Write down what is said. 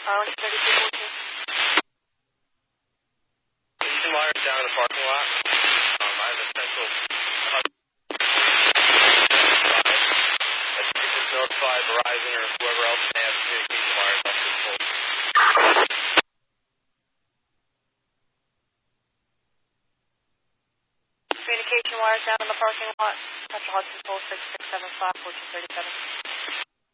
Arlington 3214. Some wires down in the parking lot. I have a central just notify Verizon or whoever else may have communication wires off this pole. Communication wires down in the parking lot. Central Hudson Pole 6675 1437.